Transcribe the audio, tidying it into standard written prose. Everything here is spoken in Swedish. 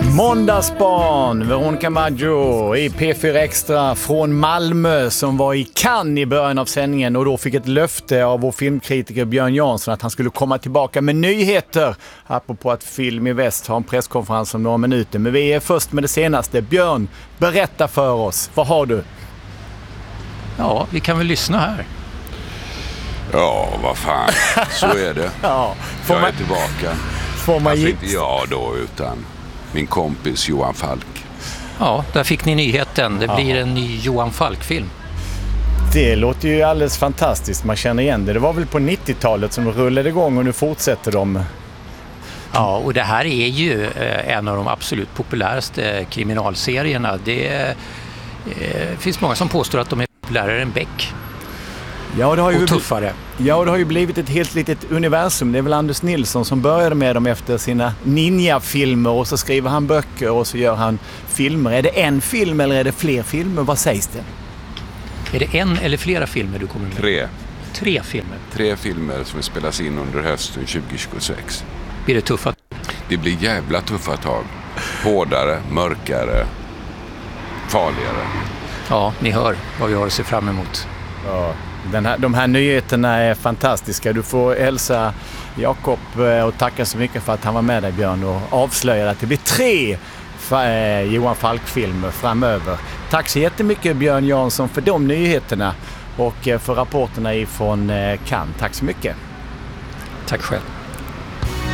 Måndagsbarn, Veronica Maggio i P4 Extra från Malmö som var i Cannes i början av sändningen och då fick ett löfte av vår filmkritiker Björn Jansson att han skulle komma tillbaka med nyheter. Apropå att Film i Väst har en presskonferens om några minuter. Men vi är först med det senaste. Björn, berätta för oss. Vad har du? Ja, vi kan väl lyssna här. Ja, vad fan. Så är det. Ja, jag är tillbaka. Får man inte jag då, utan min kompis Johan Falk. Ja, där fick ni nyheten. Det blir en ny Johan Falk-film. Det låter ju alldeles fantastiskt. Man känner igen det. Det var väl på 90-talet som de rullade igång och nu fortsätter de. Ja, och det här är ju en av de absolut populäraste kriminalserierna. Det finns många som påstår att de är populärare än Beck. Ja, det har ju och tuffare. Ja, och det har ju blivit ett helt litet universum. Det är väl Anders Nilsson som började med dem efter sina ninja-filmer och så skriver han böcker och så gör han filmer. Är det en film eller är det fler filmer? Vad sägs det? Är det en eller flera filmer du kommer med? 3. 3 filmer? 3 filmer som spelas in under hösten 2026. Blir det tuffa? Det blir jävla tuffa tag. Hårdare, mörkare, farligare. Ja, ni hör vad vi har att se fram emot. Ja. De här nyheterna är fantastiska. Du får hälsa Jakob och tacka så mycket för att han var med dig, Björn, och avslöjar att det blir 3 Johan Falk-filmer framöver. Tack så jättemycket, Björn Jansson, för de nyheterna och för rapporterna ifrån Cannes. Tack så mycket. Tack själv.